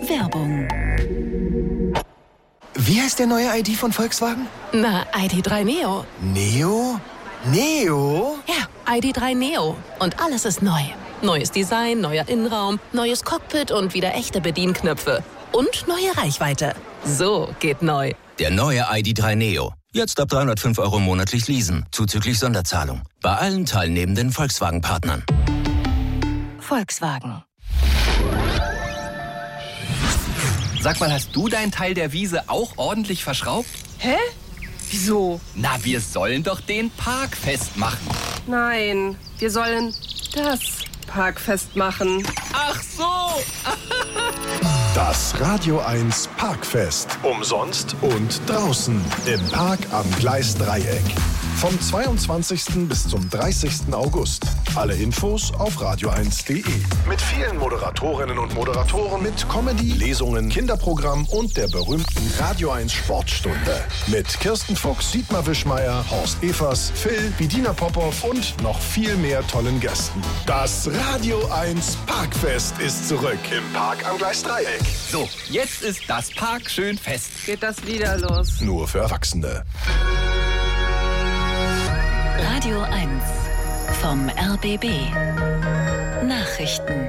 Werbung. Wie heißt der neue ID von Volkswagen? Na, ID.3 Neo. Neo? Neo? Ja, ID.3 Neo. Und alles ist neu. Neues Design, neuer Innenraum, neues Cockpit und wieder echte Bedienknöpfe. Und neue Reichweite. So geht neu. Der neue ID.3 Neo. Jetzt ab 305 € monatlich leasen, zuzüglich Sonderzahlung. Bei allen teilnehmenden Volkswagen-Partnern. Volkswagen. Sag mal, hast du deinen Teil der Wiese auch ordentlich verschraubt? Hä? Wieso? Na, wir sollen doch den Park festmachen. Nein, wir sollen das Parkfest machen. Ach so! Das Radio 1 Parkfest. Umsonst und draußen im Park am Gleisdreieck. Vom 22. bis zum 30. August. Alle Infos auf radio1.de. Mit vielen Moderatorinnen und Moderatoren, mit Comedy, Lesungen, Kinderprogramm und der berühmten Radio 1 Sportstunde. Mit Kirsten Fuchs, Dietmar Wischmeier, Horst Evers, Phil, Bedina Popov und noch viel mehr tollen Gästen. Das Radio 1 Parkfest ist zurück im Park am Gleisdreieck. So, jetzt ist das Park schön fest. Geht das wieder los? Nur für Erwachsene. Radio 1 vom RBB. Nachrichten.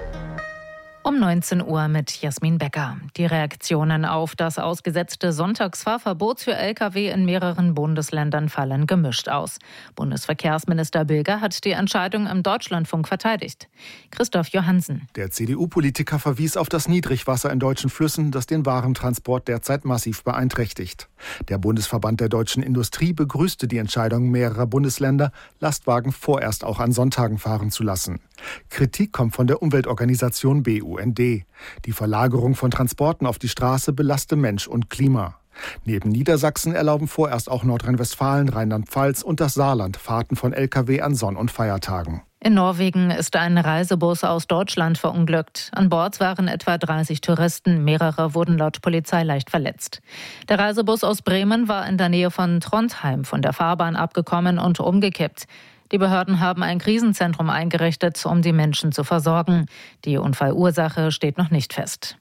Um 19 Uhr mit Jasmin Becker. Die Reaktionen auf das ausgesetzte Sonntagsfahrverbot für Lkw in mehreren Bundesländern fallen gemischt aus. Bundesverkehrsminister Bilger hat die Entscheidung im Deutschlandfunk verteidigt. Christoph Johansen. Der CDU-Politiker verwies auf das Niedrigwasser in deutschen Flüssen, das den Warentransport derzeit massiv beeinträchtigt. Der Bundesverband der deutschen Industrie begrüßte die Entscheidung mehrerer Bundesländer, Lastwagen vorerst auch an Sonntagen fahren zu lassen. Kritik kommt von der Umweltorganisation BUND. Die Verlagerung von Transporten auf die Straße belaste Mensch und Klima. Neben Niedersachsen erlauben vorerst auch Nordrhein-Westfalen, Rheinland-Pfalz und das Saarland Fahrten von Lkw an Sonn- und Feiertagen. In Norwegen ist ein Reisebus aus Deutschland verunglückt. An Bord waren etwa 30 Touristen. Mehrere wurden laut Polizei leicht verletzt. Der Reisebus aus Bremen war in der Nähe von Trondheim von der Fahrbahn abgekommen und umgekippt. Die Behörden haben ein Krisenzentrum eingerichtet, um die Menschen zu versorgen. Die Unfallursache steht noch nicht fest.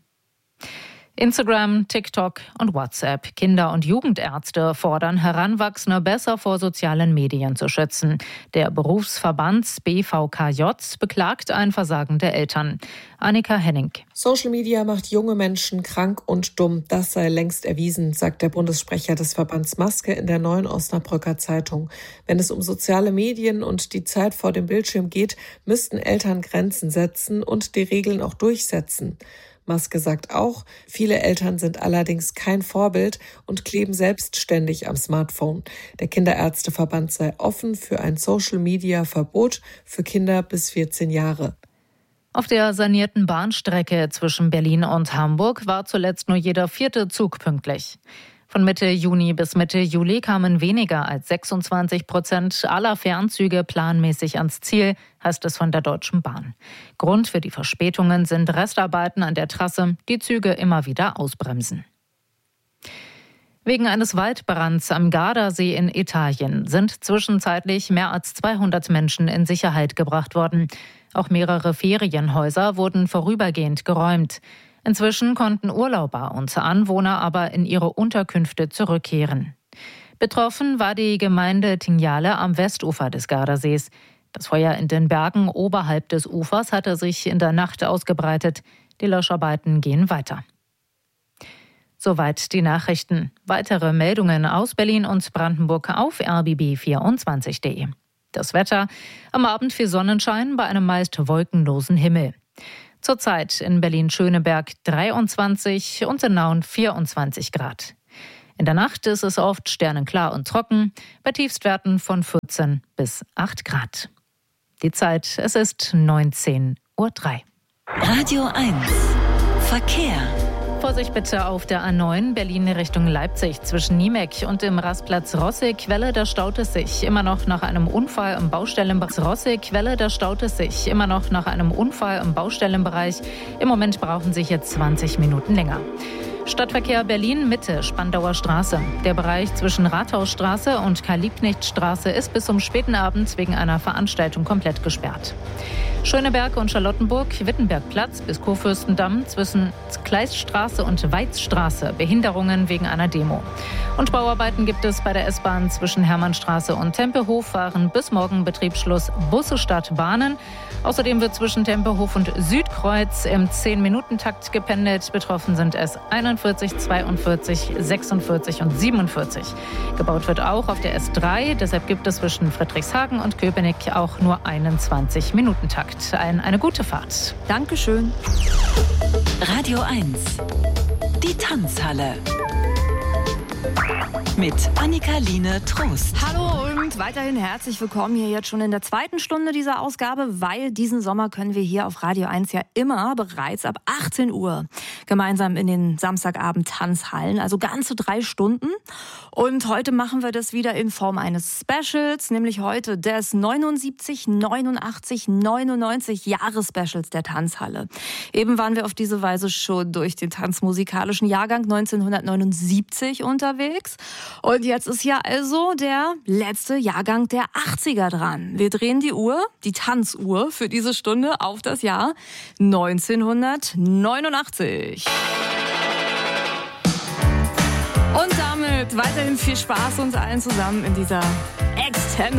Instagram, TikTok und WhatsApp. Kinder- und Jugendärzte fordern Heranwachsende besser vor sozialen Medien zu schützen. Der Berufsverband BVKJ beklagt ein Versagen der Eltern. Annika Henning. Social Media macht junge Menschen krank und dumm. Das sei längst erwiesen, sagt der Bundessprecher des Verbands Maske in der Neuen Osnabrücker Zeitung. Wenn es um soziale Medien und die Zeit vor dem Bildschirm geht, müssten Eltern Grenzen setzen und die Regeln auch durchsetzen. Maske sagt auch, viele Eltern sind allerdings kein Vorbild und kleben selbstständig am Smartphone. Der Kinderärzteverband sei offen für ein Social-Media-Verbot für Kinder bis 14 Jahre. Auf der sanierten Bahnstrecke zwischen Berlin und Hamburg war zuletzt nur jeder 4. Zug pünktlich. Von Mitte Juni bis Mitte Juli kamen weniger als 26% aller Fernzüge planmäßig ans Ziel, heißt es von der Deutschen Bahn. Grund für die Verspätungen sind Restarbeiten an der Trasse, die Züge immer wieder ausbremsen. Wegen eines Waldbrands am Gardasee in Italien sind zwischenzeitlich mehr als 200 Menschen in Sicherheit gebracht worden. Auch mehrere Ferienhäuser wurden vorübergehend geräumt. Inzwischen konnten Urlauber und Anwohner aber in ihre Unterkünfte zurückkehren. Betroffen war die Gemeinde Tignale am Westufer des Gardasees. Das Feuer in den Bergen oberhalb des Ufers hatte sich in der Nacht ausgebreitet. Die Löscharbeiten gehen weiter. Soweit die Nachrichten. Weitere Meldungen aus Berlin und Brandenburg auf rbb24.de. Das Wetter: am Abend viel Sonnenschein bei einem meist wolkenlosen Himmel. Zurzeit in Berlin-Schöneberg 23 und in Nauen 24 Grad. In der Nacht ist es oft sternenklar und trocken, bei Tiefstwerten von 14 bis 8 Grad. Die Zeit, es ist 19:03 Uhr. Radio 1 Verkehr. Vorsicht bitte auf der A9 Berlin Richtung Leipzig zwischen Niemeck und dem Rastplatz Rossig. Quelle, da staut es sich immer noch nach einem Unfall im Baustellenbereich. Im Moment brauchen Sie hier 20 Minuten länger. Stadtverkehr Berlin-Mitte, Spandauer Straße. Der Bereich zwischen Rathausstraße und Karl-Liebknecht-Straße ist bis zum späten Abend wegen einer Veranstaltung komplett gesperrt. Schöneberg und Charlottenburg, Wittenbergplatz bis Kurfürstendamm, zwischen Kleiststraße und Weizstraße, Behinderungen wegen einer Demo. Und Bauarbeiten gibt es bei der S-Bahn zwischen Hermannstraße und Tempelhof, fahren bis morgen Betriebsschluss Busse statt Bahnen. Außerdem wird zwischen Tempelhof und Südkreuz im 10-Minuten-Takt gependelt. Betroffen sind es 41, 42, 46 und 47. Gebaut wird auch auf der S3, deshalb gibt es zwischen Friedrichshagen und Köpenick auch nur einen 20-Minuten-Takt. Eine gute Fahrt. Dankeschön. Radio 1. Die Tanzhalle. Mit Annika-Line Trost. Hallo und weiterhin herzlich willkommen hier jetzt schon in der zweiten Stunde dieser Ausgabe, weil diesen Sommer können wir hier auf Radio 1 ja immer bereits ab 18 Uhr gemeinsam in den Samstagabend-Tanzhallen, also ganze 3 Stunden. Und heute machen wir das wieder in Form eines Specials, nämlich heute des 79, 89, 99 Jahres-Specials der Tanzhalle. Eben waren wir auf diese Weise schon durch den tanzmusikalischen Jahrgang 1979 unterwegs. Und jetzt ist ja also der letzte Jahrgang der 80er dran. Wir drehen die Uhr, die Tanzuhr für diese Stunde auf das Jahr 1989. Und damit weiterhin viel Spaß uns allen zusammen in dieser